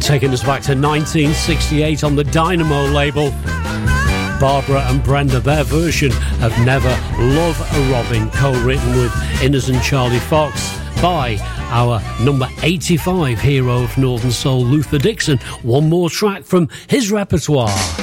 Taking us back to 1968 on the Dynamo label. Barbara and Brenda, their version of Never Love a Robin, co-written with Innes and Charlie Fox by our number 85 hero of Northern Soul, Luther Dixon. One more track from his repertoire.